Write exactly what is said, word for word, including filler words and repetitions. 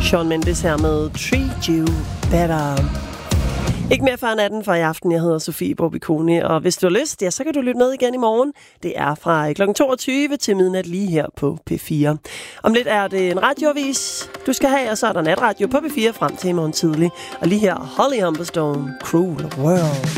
Shawn Mendes her med Treat You Better. Ikke mere før natten for i aften. Jeg hedder Sofie Borbicone, og hvis du har lyst, ja, så kan du lytte med igen i morgen. Det er fra klokken toogtyve til midnat lige her på P fire. Om lidt er det en radioavis, du skal have, og så er der natradio på P fire frem til i morgen tidlig. Og lige her, Holly Humberstone, Cruel World.